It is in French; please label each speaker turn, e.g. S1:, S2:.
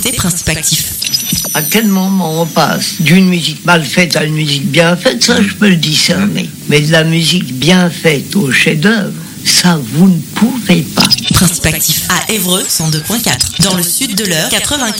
S1: C'est Principe Actif.
S2: À quel moment on passe d'une musique mal faite à une musique bien faite, ça je peux le discerner. Mais de la musique bien faite au chef-d'œuvre, ça vous ne pouvez pas.
S1: Principe Actif à Évreux 102.4. Dans le sud de l'Eure 95.